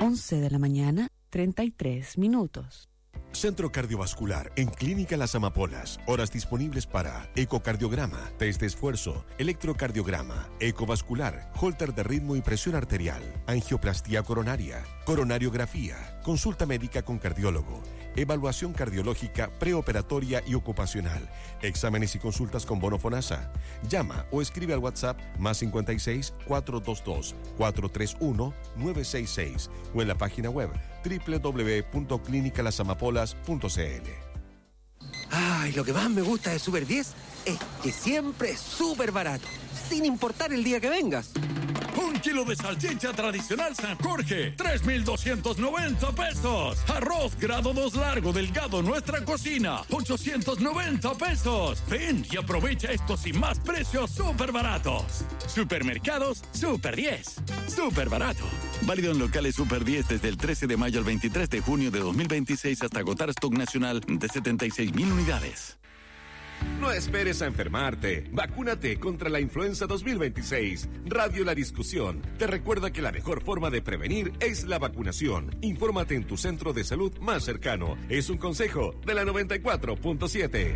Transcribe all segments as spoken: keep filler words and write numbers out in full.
once de la mañana, treinta y tres minutos. Centro Cardiovascular en Clínica Las Amapolas. Horas disponibles para ecocardiograma, test de esfuerzo, electrocardiograma, ecovascular, holter de ritmo y presión arterial, angioplastía coronaria, coronariografía, consulta médica con cardiólogo, evaluación cardiológica preoperatoria y ocupacional, exámenes y consultas con bono FONASA. Llama o escribe al WhatsApp más cincuenta y seis, cuatrocientos veintidós, cuatrocientos treinta y uno, novecientos sesenta y seis o en la página web doble u doble u doble u punto clínica las amapolas punto c l. Ay, lo que más me gusta de Super diez es que siempre es súper barato, sin importar el día que vengas. Un kilo de salchicha tradicional San Jorge, tres mil doscientos noventa pesos. Arroz grado dos largo delgado Nuestra Cocina, ochocientos noventa pesos. Ven y aprovecha estos y más precios súper baratos. Supermercados Super diez. Súper barato. Válido en locales Super diez desde el trece de mayo al veintitrés de junio de dos mil veintiséis hasta agotar stock nacional de setenta y seis mil unidades. No esperes a enfermarte. Vacúnate contra la influenza dos mil veintiséis. Radio La Discusión te recuerda que la mejor forma de prevenir es la vacunación. Infórmate en tu centro de salud más cercano. Es un consejo de la noventa y cuatro punto siete.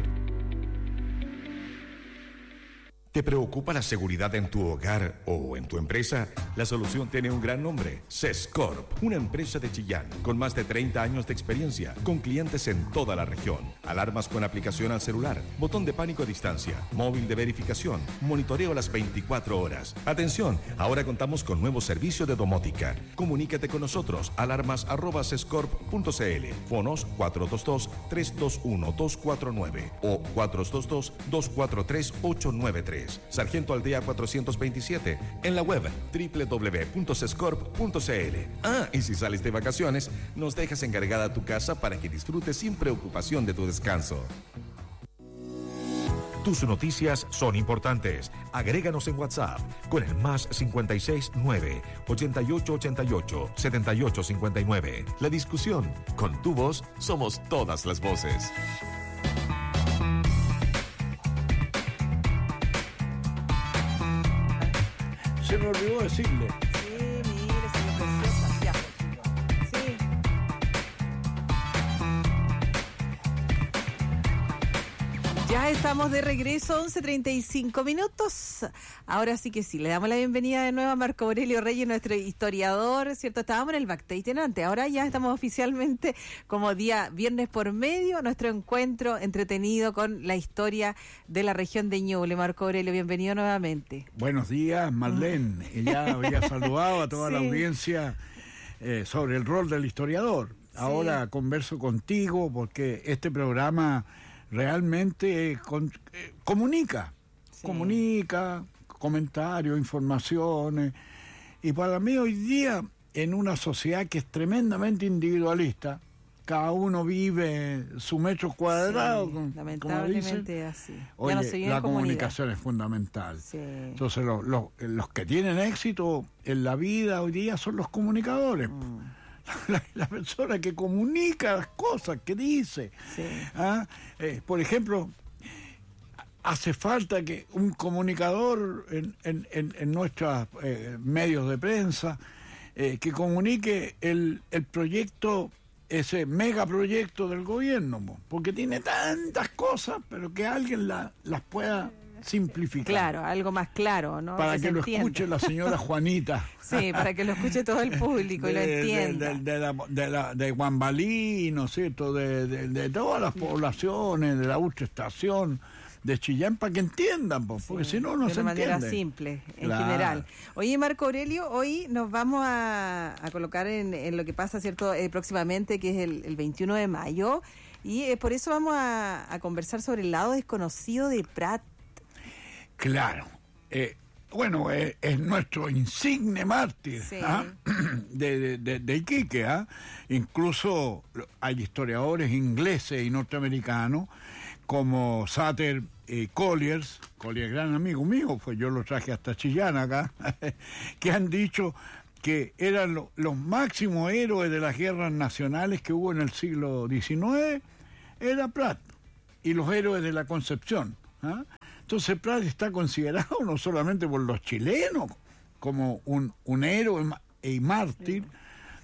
¿Te preocupa la seguridad en tu hogar o en tu empresa? La solución tiene un gran nombre: Sescorp, una empresa de Chillán con más de treinta años de experiencia, con clientes en toda la región. Alarmas con aplicación al celular, botón de pánico a distancia, móvil de verificación, monitoreo a las veinticuatro horas. Atención, ahora contamos con nuevo servicio de domótica. Comunícate con nosotros, alarmas arroba sescorp punto c l, fonos cuatro dos dos, tres dos uno, dos cuatro nueve o cuatro dos dos, dos cuatro tres, ocho nueve tres. Sargento Aldea cuatrocientos veintisiete, en la web doble u doble u doble u punto sescorp punto c l. Ah, y si sales de vacaciones, nos dejas encargada tu casa para que disfrutes sin preocupación de tu descanso. Tus noticias son importantes. Agréganos en WhatsApp con el más cincuenta y seis, nueve, ochenta y ocho ochenta y ocho, setenta y ocho cincuenta y nueve. La Discusión. Con tu voz somos todas las voces. Se me olvidó decirle. Sí, mire, se me preciosa. Ya. Sí. Ya estamos de regreso, once treinta y cinco minutos. Ahora sí que sí, le damos la bienvenida de nuevo a Marco Aurelio Reyes, nuestro historiador, ¿cierto? Estábamos en el backstage antes, ahora ya estamos oficialmente como día viernes por medio, nuestro encuentro entretenido con la historia de la región de Ñuble. Marco Aurelio, bienvenido nuevamente. Buenos días, Marlene. Ella había saludado a toda sí. la audiencia eh, sobre el rol del historiador. Ahora sí. converso contigo porque este programa realmente eh, con, eh, comunica, sí. comunica, comentarios, informaciones, y para mí hoy día, en una sociedad que es tremendamente individualista, cada uno vive su metro cuadrado, sí, como, lamentablemente como así. Oye, ya no se vive la en comunidad. Comunicación es fundamental. Sí. Entonces los, los, los que tienen éxito en la vida hoy día son los comunicadores. Mm. La, la persona que comunica las cosas, que dice. Sí. ¿Ah? Eh, por ejemplo, hace falta que un comunicador en, en, en, en nuestros eh, medios de prensa eh, que comunique el, el proyecto, ese megaproyecto del gobierno, porque tiene tantas cosas, pero que alguien la, las pueda simplificar. Claro, algo más claro, ¿no? Para que, que lo entienda. escuche la señora Juanita. Sí, para que lo escuche todo el público y lo entienda. De, de, de, la, de, la, de Guambalí, ¿no es cierto? De, de, de todas las poblaciones, de la ultraestación, de Chillán, para que entiendan, porque sí, si no, no se entiende. De manera simple, en claro. general. Oye, Marco Aurelio, hoy nos vamos a, a colocar en, en lo que pasa, ¿cierto?, eh, próximamente, que es el, el veintiuno de mayo, y eh, por eso vamos a, a conversar sobre el lado desconocido de Prat. Claro. Eh, bueno, eh, es nuestro insigne mártir, sí. ¿ah? de, de, de, de Iquique. ¿ah? Incluso hay historiadores ingleses y norteamericanos como Sutter y Colliers, Colliers gran amigo mío, pues yo lo traje hasta Chillán acá, que han dicho que eran lo, los máximos héroes de las guerras nacionales que hubo en el siglo diecinueve, era Prat, y los héroes de la Concepción. ¿ah? Entonces Prat está considerado no solamente por los chilenos como un, un héroe y mártir,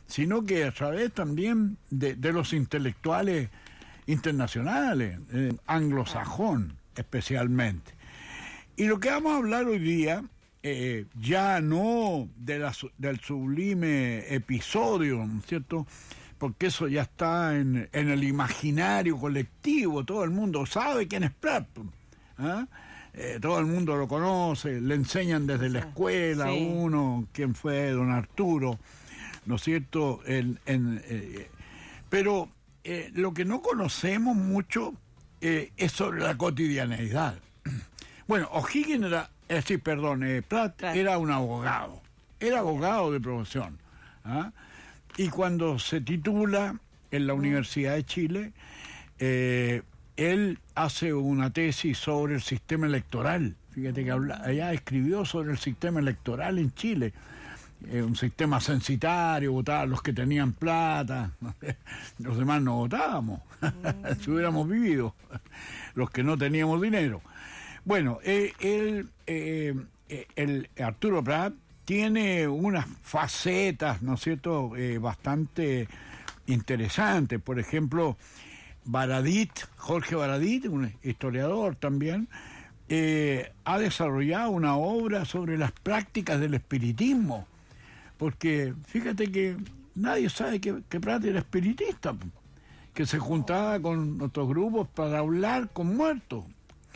sino que a través también de, de los intelectuales internacionales, eh, anglosajón especialmente. Y lo que vamos a hablar hoy día, eh, ya no de la, del sublime episodio, ¿no es cierto?, porque eso ya está en, en el imaginario colectivo, todo el mundo sabe quién es Prat, ¿ah? Eh, todo el mundo lo conoce, le enseñan desde la escuela a sí. uno quién fue don Arturo, ¿no es cierto? El, en, eh, pero eh, lo que no conocemos mucho eh, es sobre la cotidianeidad. Bueno, O'Higgins era, es decir, perdón, eh, Prat claro. era un abogado, era abogado de profesión, ¿ah? Y cuando se titula en la Universidad de Chile, eh, él hace una tesis sobre el sistema electoral. Fíjate que habla, allá escribió sobre el sistema electoral en Chile. Eh, un sistema censitario, votaban los que tenían plata, los demás no votábamos, si hubiéramos vivido, los que no teníamos dinero. Bueno, eh, él, eh, el Arturo Prat tiene unas facetas, ¿no es cierto?, eh, bastante interesantes. Por ejemplo, Baradit, Jorge Baradit, un historiador también, eh, ha desarrollado una obra sobre las prácticas del espiritismo, porque fíjate que nadie sabe que, que Prat era espiritista, que se juntaba con otros grupos para hablar con muertos.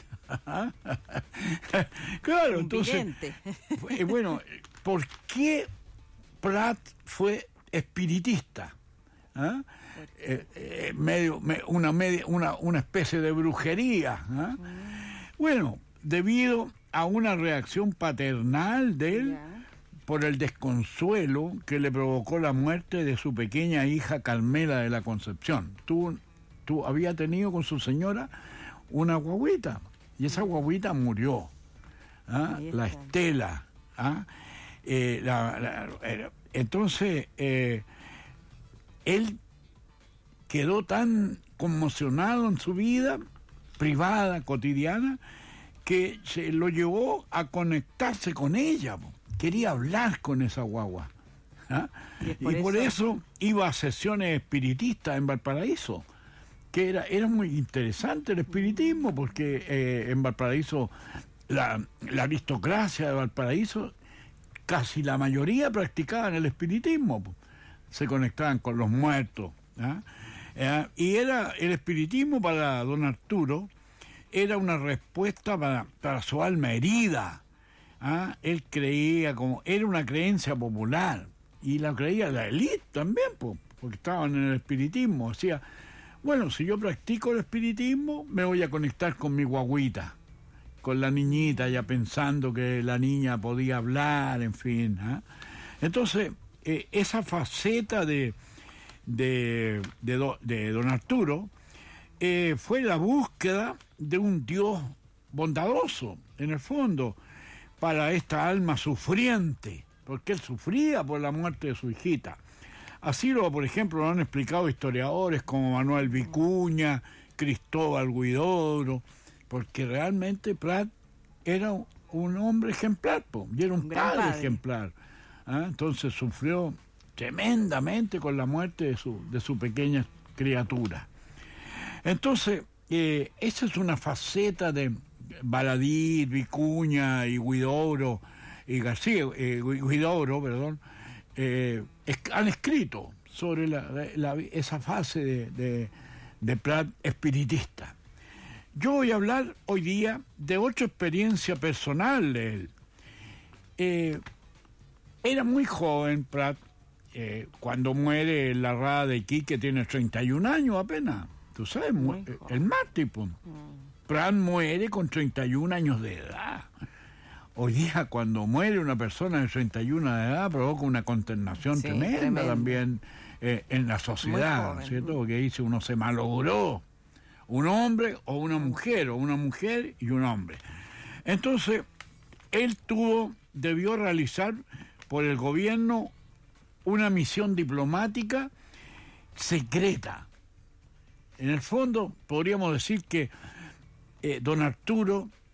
Claro, entonces, bueno, ¿por qué Prat fue espiritista? ¿Ah? Eh, eh, medio, me, una, media, una, una especie de brujería. ¿Ah? Mm. Bueno, debido a una reacción paternal de él yeah. por el desconsuelo que le provocó la muerte de su pequeña hija Carmela de la Concepción. Tú, tú había tenido con su señora una guaguita, y esa guaguita murió. ¿Ah? La Estela. ¿Ah? Eh, la, la, eh, entonces, eh, él quedó tan conmocionado en su vida privada, cotidiana, que se lo llevó a conectarse con ella. Quería hablar con esa guagua. ¿Ah? Y, por, y por eso... eso iba a sesiones espiritistas en Valparaíso, que era, era muy interesante el espiritismo, porque eh, en Valparaíso, la, la aristocracia de Valparaíso, casi la mayoría practicaban el espiritismo, se conectaban con los muertos. ¿Ah? Eh, y era el espiritismo para don Arturo, era una respuesta para, para su alma herida. ¿Ah? Él creía como, era una creencia popular, y la creía la élite también, po, porque estaban en el espiritismo. O sea, bueno, si yo practico el espiritismo, me voy a conectar con mi guaguita, con la niñita, ya pensando que la niña podía hablar, en fin. ¿Ah? Entonces, eh, esa faceta de, de, de, do, de don Arturo eh, fue la búsqueda de un Dios bondadoso, en el fondo, para esta alma sufriente, porque él sufría por la muerte de su hijita. Así lo, por ejemplo, lo han explicado historiadores como Manuel Vicuña, Cristóbal Huidobro, porque realmente Prat era un hombre ejemplar, po, y era un, un padre, padre ejemplar. ¿Ah? Entonces sufrió tremendamente con la muerte de su, de su pequeña criatura. Entonces, eh, esa es una faceta de Baradit, Vicuña y Huidobro, y García, eh, Huidobro, perdón, eh, es, han escrito sobre la, la, esa fase de, de, de Prat espiritista. Yo voy a hablar hoy día de otra experiencia personal de él. Eh, era muy joven Prat, eh, cuando muere en la rada de Iquique, tiene treinta y un años apenas, tú sabes, mu- el mártir. Mm. Prat muere con treinta y un años de edad. Hoy día, cuando muere una persona de treinta y uno de edad, provoca una consternación sí, tremenda tremendo. también eh, en la sociedad, ¿cierto? Porque dice, uno se malogró, un hombre o una mujer, o una mujer y un hombre. Entonces, él tuvo, debió realizar por el gobierno una misión diplomática secreta. En el fondo, podríamos decir que eh, don Arturo